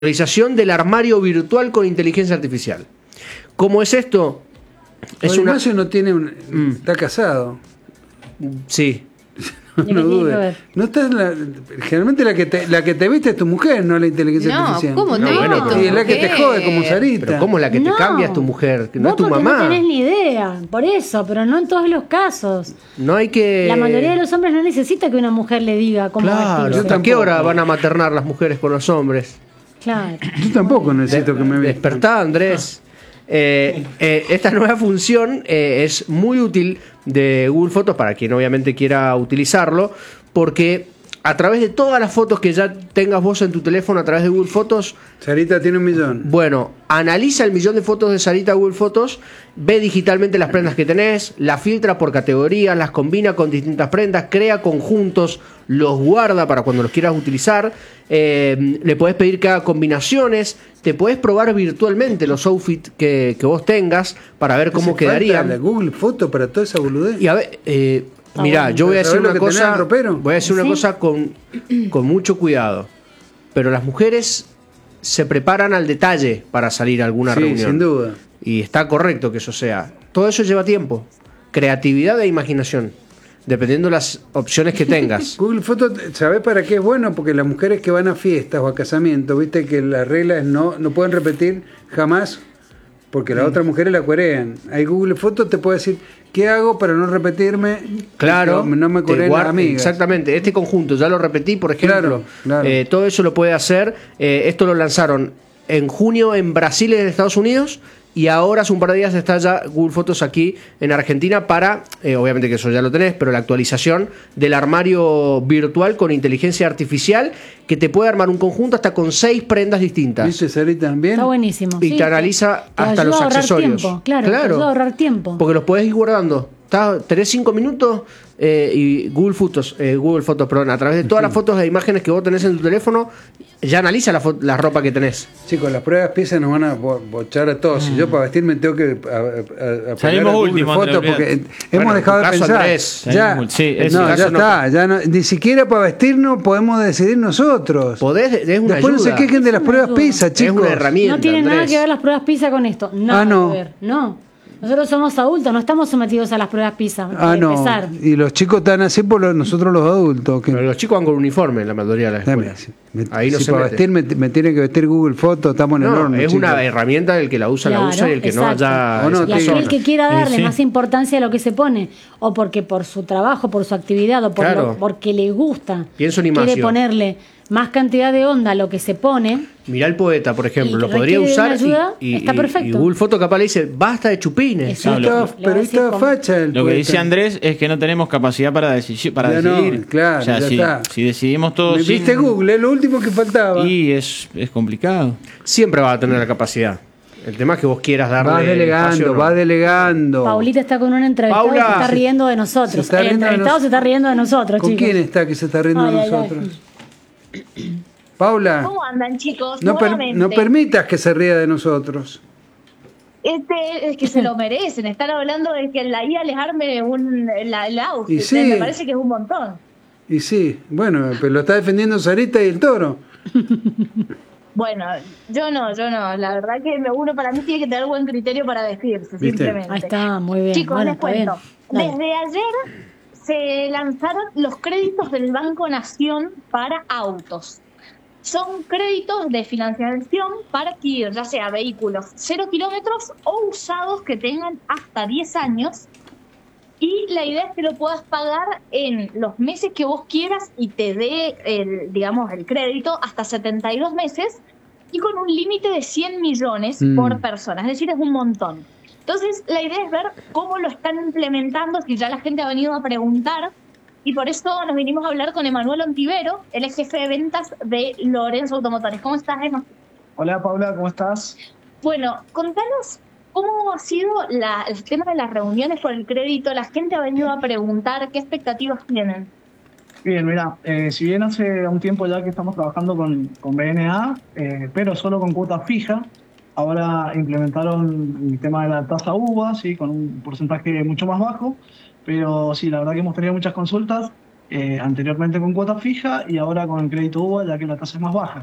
Actualización del armario virtual con inteligencia artificial. ¿Cómo es esto? Es Ignacio no tiene está casado. Sí. No dudes. No estás generalmente la que te viste es tu mujer, no la inteligencia artificial. ¿Cómo te y es la que te jode como Sarita. Pero ¿cómo es la que te cambia es tu mujer? Que no es tu mamá. No tenés ni idea, por eso, pero no en todos los casos. No hay que. La mayoría de los hombres no necesita que una mujer le diga cómo vestirse. ¿Hasta qué hora van a maternar las mujeres con los hombres? Claro. Yo tampoco necesito que me vea. Despertá, Andrés. Esta nueva función es muy útil de Google Fotos para quien obviamente quiera utilizarlo, porque a través de todas las fotos que ya tengas vos en tu teléfono a través de Google Fotos, Sarita tiene 1 millón. Bueno, analiza el 1.000.000 de fotos de Sarita Google Fotos, ve digitalmente las prendas que tenés, las filtra por categorías, las combina con distintas prendas, crea conjuntos, los guarda para cuando los quieras utilizar, le podés pedir que haga combinaciones, te podés probar virtualmente los outfits que vos tengas para ver cómo quedarían. La Google Fotos para toda esa boludez. Y a ver, mirá, yo voy a decir una cosa, con mucho cuidado, pero las mujeres se preparan al detalle para salir a alguna reunión. Sin duda. Y está correcto que eso sea. Todo eso lleva tiempo, creatividad e imaginación, dependiendo de las opciones que tengas. Google Fotos, ¿sabés para qué es bueno? Porque las mujeres que van a fiestas o a casamientos, viste que la regla es no pueden repetir jamás, porque las otras mujeres la cuerean. Ahí Google Fotos te puede decir, ¿qué hago para no repetirme? Claro, no me coreen las amigas. Exactamente, este conjunto ya lo repetí, por ejemplo. Claro. Todo eso lo puede hacer. Esto lo lanzaron en junio en Brasil y en Estados Unidos, y ahora hace un par de días está ya Google Fotos aquí en Argentina para, obviamente que eso ya lo tenés, pero la actualización del armario virtual con inteligencia artificial que te puede armar un conjunto hasta con 6 prendas distintas. ¿Viste, Sarita, también? Está buenísimo. Y te analiza hasta los accesorios. Claro, te ayuda a ahorrar tiempo. Porque los podés ir guardando. Tenés 5 minutos y Google Fotos, a través de todas las fotos e imágenes que vos tenés en tu teléfono, ya analiza la ropa que tenés. Chicos, las pruebas piezas nos van a bochar a todos. Si yo para vestirme tengo que salimos últimos Fotos porque hemos dejado de pensar. Andrés, ya está. Ya no, ni siquiera para vestirnos podemos decidir nosotros. Después no se quejen de las pruebas PISA, chicos. Es una herramienta. No tiene Andrés. nada que ver las pruebas PISA con esto. Nada que ver. No. Nosotros somos adultos, no estamos sometidos a las pruebas PISA. Empezar. Y los chicos están así por nosotros los adultos. Pero los chicos van con uniforme en la mayoría de las escuelas. Ahí no se para mete. vestir me tiene que vestir Google Fotos, estamos en el horno. Es chicos. una herramienta, el que la usa la usa y el que exacto. no ya. Y aquel que quiera darle más importancia a lo que se pone, o porque por su trabajo, por su actividad, o porque le gusta, pienso en Ignacio, quiere ponerle más cantidad de onda a lo que se pone. Mirá el poeta, por ejemplo, lo podría usar y está perfecto. Y Google Foto capaz le dice, basta de chupines. Pero está facha el Lo que dice Andrés es que no tenemos capacidad para decidir. Claro, o sea, si decidimos todos. Viste Google, es lo último que faltaba. Y es complicado. Siempre va a tener la capacidad. El tema es que vos quieras darle. Vas delegando. Paulita está con un entrevistado y se está riendo de nosotros. El entrevistado se está riendo de nosotros, ¿Con chicos. quién está que se está riendo de nosotros? Paula. ¿Cómo andan, chicos? No permitas que se ría de nosotros. Es que se lo merecen. Están hablando de que la IA les arme el auge. Sí. Me parece que es un montón. Y sí, bueno, pero lo está defendiendo Sarita y el Toro. Bueno, yo no. La verdad que uno para mí tiene que tener buen criterio para vestirse, simplemente. Ahí está, muy bien. Chicos, les cuento. Bien. Desde ayer se lanzaron los créditos del Banco Nación para autos. Son créditos de financiación para adquirir ya sea vehículos 0 kilómetros o usados que tengan hasta 10 años. Y la idea es que lo puedas pagar en los meses que vos quieras y te dé el crédito hasta 72 meses y con un límite de 100 millones por persona. Es decir, es un montón. Entonces, la idea es ver cómo lo están implementando, si ya la gente ha venido a preguntar. Y por eso nos vinimos a hablar con Emanuel Ontivero, el jefe de ventas de Lorenzo Automotores. ¿Cómo estás, Emma? Hola, Paula, ¿cómo estás? Bueno, contanos cómo ha sido el tema de las reuniones por el crédito. La gente ha venido a preguntar qué expectativas tienen. Bien, mira, si bien hace un tiempo ya que estamos trabajando con BNA, pero solo con cuota fija, ahora implementaron el tema de la tasa UVA, ¿sí? Con un porcentaje mucho más bajo. Pero sí, la verdad que hemos tenido muchas consultas anteriormente con cuota fija y ahora con el crédito UVA, ya que la tasa es más baja.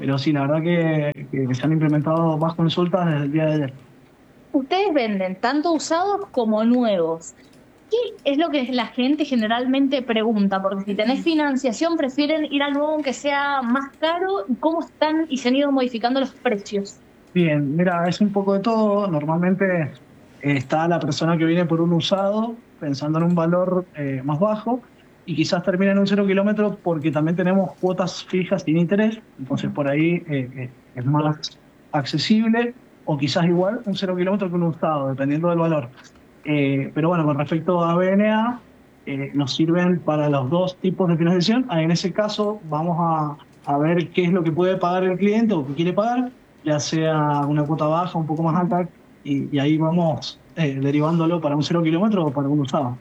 Pero sí, la verdad que se han implementado más consultas desde el día de ayer. Ustedes venden tanto usados como nuevos. ¿Qué es lo que la gente generalmente pregunta? Porque si tenés financiación, prefieren ir al nuevo aunque sea más caro. ¿Cómo están y se han ido modificando los precios? Bien, mira, es un poco de todo. Normalmente está la persona que viene por un usado pensando en un valor más bajo y quizás termina en un 0 kilómetro porque también tenemos cuotas fijas sin interés. Entonces por ahí es más accesible o quizás igual un 0 kilómetro que un usado, dependiendo del valor. Pero bueno, con respecto a BNA, nos sirven para los dos tipos de financiación. En ese caso vamos a ver qué es lo que puede pagar el cliente o qué quiere pagar, ya sea una cuota baja, un poco más alta, y ahí vamos derivándolo para un 0 kilómetro o para un usado.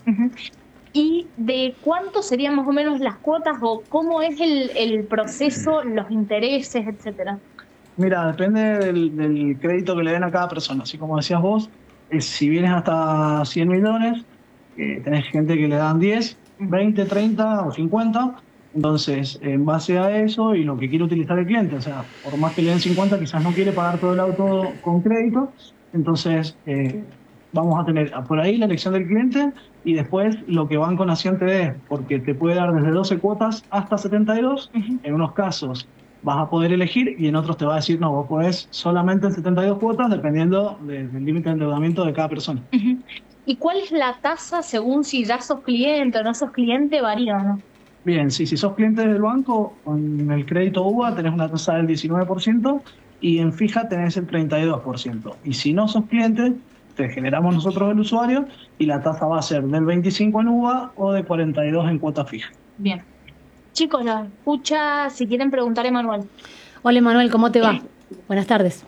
¿Y de cuánto serían más o menos las cuotas o cómo es el proceso, los intereses, etcétera? Mira, depende del crédito que le den a cada persona. Así como decías vos, si vienes hasta 100 millones, tenés gente que le dan 10, 20, 30 o 50. Entonces, en base a eso y lo que quiere utilizar el cliente, o sea, por más que le den 50, quizás no quiere pagar todo el auto con crédito. Entonces, vamos a tener por ahí la elección del cliente y después lo que Banco Nación te dé, porque te puede dar desde 12 cuotas hasta 72. En unos casos vas a poder elegir y en otros te va a decir, no, vos podés solamente en 72 cuotas dependiendo del límite de endeudamiento de cada persona. ¿Y cuál es la tasa según si ya sos cliente o no sos cliente? Varía, ¿no? Bien, sí, si sos cliente del banco, con el crédito UVA tenés una tasa del 19% y en fija tenés el 32%. Y si no sos cliente, te generamos nosotros el usuario y la tasa va a ser del 25 en UVA o de 42 en cuota fija. Bien. Chicos, la escucha, si quieren preguntar a Emanuel. Hola Emanuel, ¿cómo te va? Buenas tardes.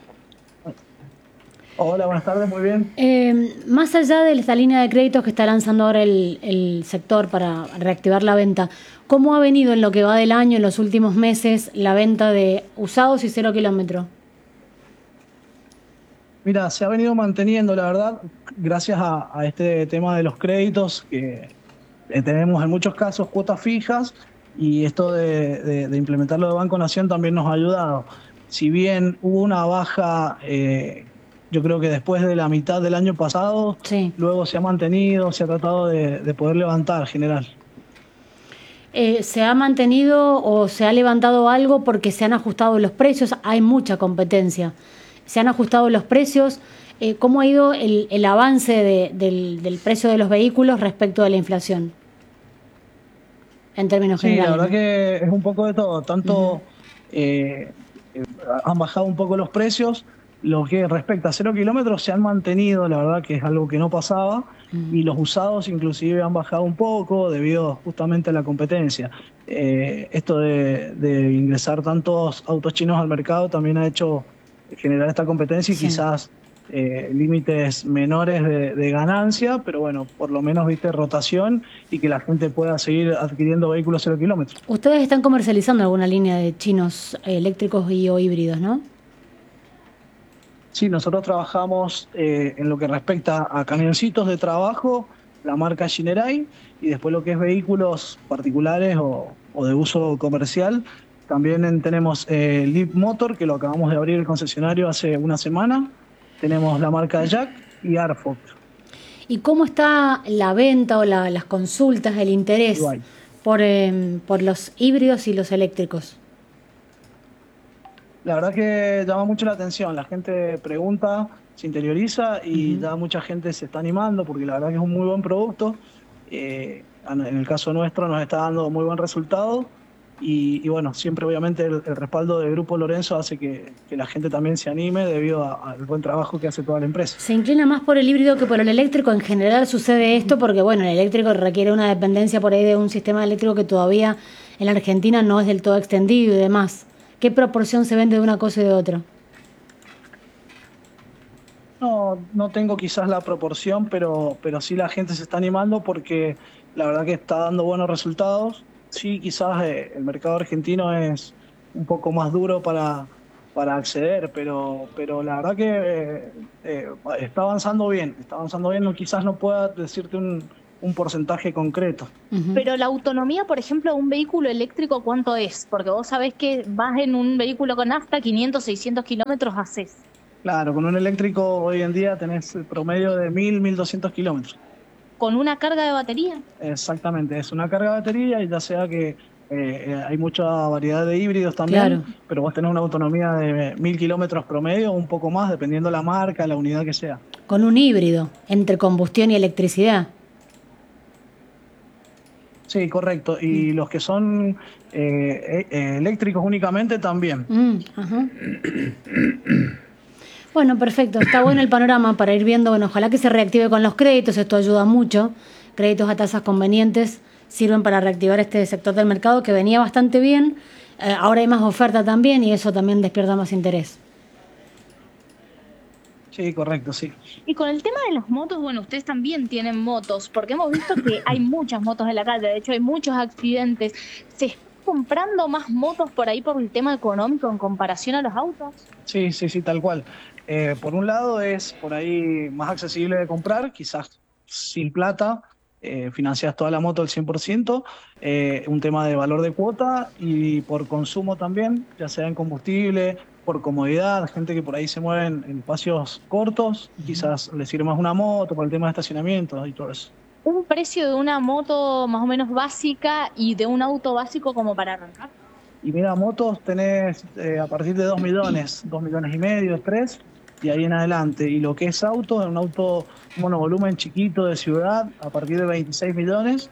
Hola, buenas tardes, muy bien. Más allá de esta línea de créditos que está lanzando ahora el sector para reactivar la venta, ¿cómo ha venido en lo que va del año, en los últimos meses, la venta de usados y 0 kilómetros? Mira, se ha venido manteniendo, la verdad, gracias a este tema de los créditos, que tenemos en muchos casos cuotas fijas, y esto de implementarlo de Banco Nación también nos ha ayudado. Si bien hubo una baja, yo creo que después de la mitad del año pasado, sí, luego se ha mantenido, se ha tratado de poder levantar general. ¿Se ha mantenido o se ha levantado algo porque se han ajustado los precios? Hay mucha competencia. ¿Se han ajustado los precios? ¿Cómo ha ido el avance del precio de los vehículos respecto de la inflación? En términos generales. Sí, la verdad que es un poco de todo. Tanto han bajado un poco los precios. Lo que respecta a 0 kilómetros se han mantenido, la verdad que es algo que no pasaba. Y los usados inclusive han bajado un poco debido justamente a la competencia. Esto de ingresar tantos autos chinos al mercado también ha hecho generar esta competencia y sí, quizás límites menores de ganancia, pero bueno, por lo menos viste rotación y que la gente pueda seguir adquiriendo vehículos 0 kilómetros. Ustedes están comercializando alguna línea de chinos eléctricos y o híbridos, ¿no? Sí, nosotros trabajamos en lo que respecta a camioncitos de trabajo, la marca Shinerai, y después lo que es vehículos particulares o de uso comercial. También tenemos Leap Motor, que lo acabamos de abrir el concesionario hace una semana. Tenemos la marca Jack y Arfox. ¿Y cómo está la venta o las consultas, el interés por los híbridos y los eléctricos? La verdad que llama mucho la atención. La gente pregunta, se interioriza y ya mucha gente se está animando porque la verdad que es un muy buen producto. En el caso nuestro nos está dando muy buen resultado. Y bueno, siempre obviamente el respaldo del Grupo Lorenzo hace que la gente también se anime debido al buen trabajo que hace toda la empresa. ¿Se inclina más por el híbrido que por el eléctrico? En general sucede esto porque bueno, el eléctrico requiere una dependencia por ahí de un sistema eléctrico que todavía en la Argentina no es del todo extendido y demás. ¿Qué proporción se vende de una cosa y de otra? No tengo quizás la proporción, pero sí la gente se está animando porque la verdad que está dando buenos resultados. Sí, quizás el mercado argentino es un poco más duro para acceder, pero la verdad que está avanzando bien. No, quizás no pueda decirte un un porcentaje concreto. Pero la autonomía, por ejemplo, de un vehículo eléctrico, ¿cuánto es? Porque vos sabés que vas en un vehículo con nafta, 500, 600 kilómetros haces. Claro, con un eléctrico hoy en día tenés el promedio de 1.200 kilómetros. ¿Con una carga de batería? Exactamente, es una carga de batería y ya sea que hay mucha variedad de híbridos también, Claro. pero vos tenés una autonomía de 1.000 kilómetros promedio o un poco más, dependiendo la marca, la unidad que sea. Con un híbrido entre combustión y electricidad. Sí, correcto. Y los que son eléctricos únicamente también. Ajá. Bueno, perfecto. Está bueno el panorama para ir viendo. Bueno, ojalá que se reactive con los créditos. Esto ayuda mucho. Créditos a tasas convenientes sirven para reactivar este sector del mercado que venía bastante bien. Ahora hay más oferta también y eso también despierta más interés. Sí, correcto, sí. Y con el tema de las motos, bueno, ustedes también tienen motos, porque hemos visto que hay muchas motos en la calle, de hecho hay muchos accidentes. ¿Se está comprando más motos por ahí por el tema económico en comparación a los autos? Sí, tal cual. Por un lado es por ahí más accesible de comprar, quizás sin plata, financias toda la moto al 100%, un tema de valor de cuota y por consumo también, ya sea en combustible, por comodidad, gente que por ahí se mueve en espacios cortos, quizás le sirve más una moto por el tema de estacionamiento y todo eso. ¿Un precio de una moto más o menos básica y de un auto básico como para arrancar? Y mira, motos tenés a partir de 2 millones, 2 millones y medio, 3, y ahí en adelante. Y lo que es auto, un auto monovolumen chiquito de ciudad, a partir de 26 millones.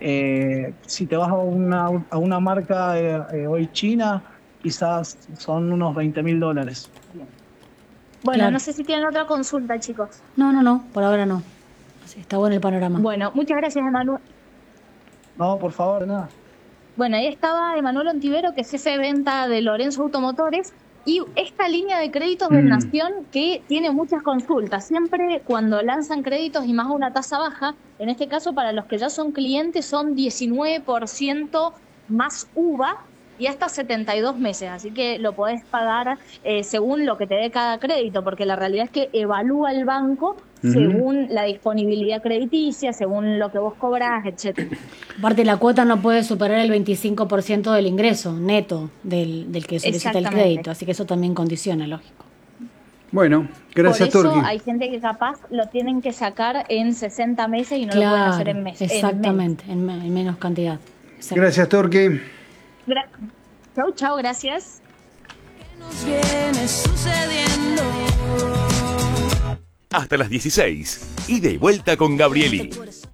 Si te vas a una marca hoy china, quizás son unos $20.000. Bueno, Claro. no sé si tienen otra consulta, chicos. No, por ahora no. Así, está bueno el panorama. Bueno, muchas gracias, Emanuel. No, por favor, nada. Bueno, ahí estaba Emanuel Ontivero, que es jefe de venta de Lorenzo Automotores, y esta línea de créditos de Nación que tiene muchas consultas. Siempre cuando lanzan créditos y más a una tasa baja, en este caso para los que ya son clientes son 19% más UVA y hasta 72 meses, así que lo podés pagar según lo que te dé cada crédito, porque la realidad es que evalúa el banco según la disponibilidad crediticia, según lo que vos cobrás, etcétera. Aparte, la cuota no puede superar el 25% del ingreso neto del que solicita el Exactamente. crédito, así que eso también condiciona, lógico. Bueno, gracias, Por eso Turki. hay gente que capaz lo tienen que sacar en 60 meses y no lo pueden hacer en meses. Exactamente, en menos cantidad. Exacto. Gracias, Turki. Chau, gracias. Nos viene sucediendo. Hasta las 16. Ida y vuelta con Gabrieli.